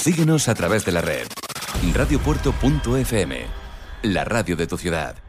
Síguenos a través de la red. Radiopuerto.fm, la radio de tu ciudad.